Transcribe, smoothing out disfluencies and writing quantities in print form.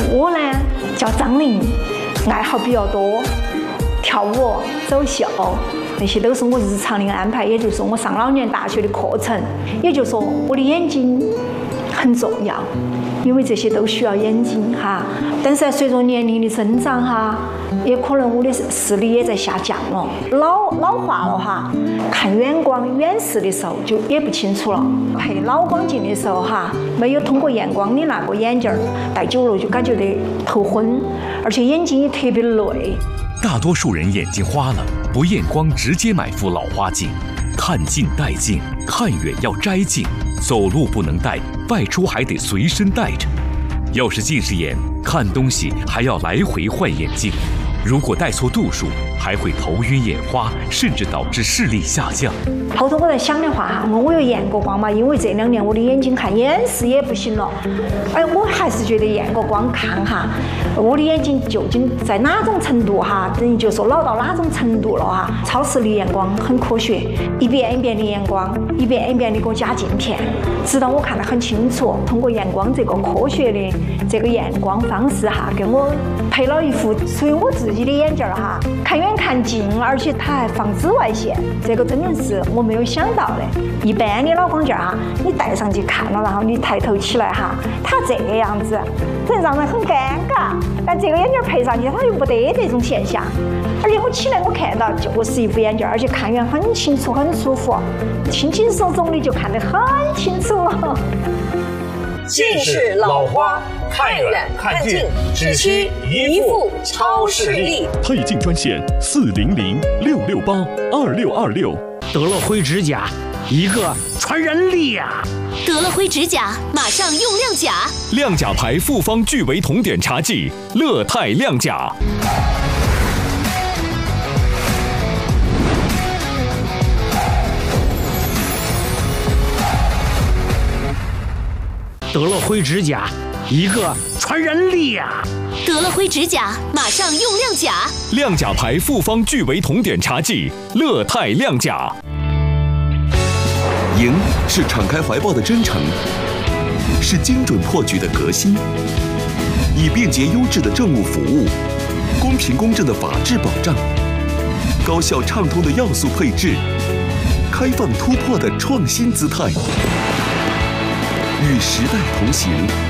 我呢叫张玲，爱好比较多，跳舞、走秀，那些都是我日常的安排。也就是说，我上老年大学的课程，也就是说，我的眼睛很重要，因为这些都需要眼睛哈。但是随着年龄的增长哈，也可能我的视力也在下降了，老化了哈。看远光、远视的时候就也不清楚了。配老光镜的时候哈，没有通过验光的那个眼镜戴久了就感觉得头昏，而且眼睛也特别累。 大多数人眼睛花了，不验光直接买副老花镜，看近戴镜，看远要摘镜，走路不能戴，外出还得随身带着。要是近视眼，看东西还要来回换眼镜，如果戴错度数，还会头晕眼花，甚至导致视力下降。 后头我在想的话哈，我有验过光嘛，因为这2年我的眼睛看眼视也不行了，我还是觉得验过光看哈，我的眼睛究竟在哪种程度哈，等于就说老到哪种程度了哈。超视力验光很科学，一遍一遍的验光，一遍一遍的给我加镜片，直到我看得很清楚。通过验光这个科学的这个验光方式哈，给我配了一副属于我自己的眼镜哈，看远看近，而且它还防紫外线，这个真的是我没有想到的。一般的老光镜哈，你戴上去看了，然后你抬头起来哈，它这样子，真让人很尴尬。但这个眼镜配上去，它又不得这种现象。而且我起来我看到就是一副眼镜，而且看远很清楚，很舒服，轻轻松松的就看得很清楚。 近视老花，看远看近，只需一副超视力。 配镜专线400-668-2626。 得了灰指甲，一个传染力呀！ 得了灰指甲，马上用亮甲。 亮甲牌复方聚维酮碘茶剂，乐泰亮甲。 得了灰指甲，一个传染力呀！ 得了灰指甲，马上用亮甲。 亮甲牌复方聚维酮碘茶剂，乐泰亮甲。 赢是敞开怀抱的真诚，是精准破局的革新，以便捷优质的政务服务，公平公正的法治保障，高效畅通的要素配置，开放突破的创新姿态，与时代同行。